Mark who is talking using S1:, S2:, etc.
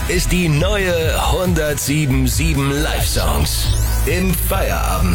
S1: ist die neue 107.7 Live Songs. Im Feierabend.